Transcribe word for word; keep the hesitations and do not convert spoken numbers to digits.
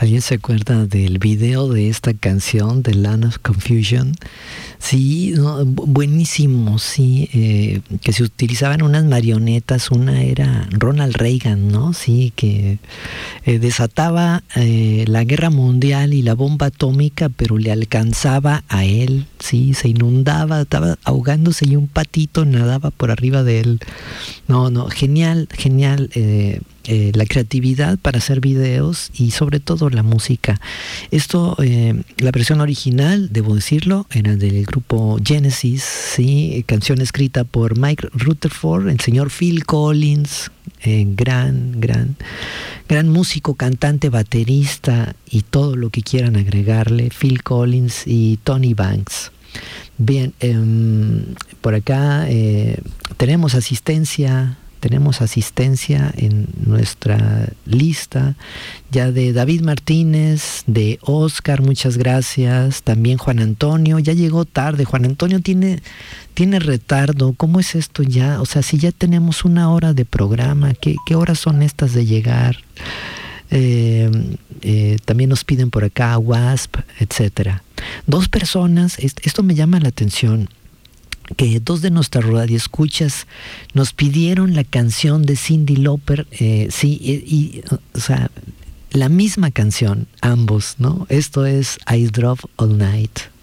¿Alguien se acuerda del video de esta canción, The Land of Confusion? Sí, no, buenísimo, sí, eh, que se utilizaban unas marionetas, una era Ronald Reagan, ¿no? Sí, que eh, desataba eh, la guerra mundial y la bomba atómica, pero le alcanzaba a él, sí, se inundaba, estaba ahogándose y un patito nadaba por arriba de él. No, no, genial, genial. Eh, Eh, la creatividad para hacer videos y sobre todo la música. Esto, eh, la versión original, debo decirlo, era del grupo Genesis, sí, canción escrita por Mike Rutherford, el señor Phil Collins, eh, gran, gran, gran músico, cantante, baterista y todo lo que quieran agregarle, Phil Collins y Tony Banks. Bien, eh, por acá eh, tenemos asistencia. Tenemos asistencia en nuestra lista ya de David Martínez, de Oscar, muchas gracias. También Juan Antonio, ya llegó tarde. Juan Antonio tiene, tiene retardo. ¿Cómo es esto ya? O sea, si ya tenemos una hora de programa, ¿qué, qué horas son estas de llegar? Eh, eh, también nos piden por acá Wasp, etcétera. Dos personas, esto me llama la atención, que dos de nuestras radioescuchas nos pidieron la canción de Cyndi Lauper, eh, sí, y, y, o sea, la misma canción, ambos, ¿no? Esto es I Drove All Night.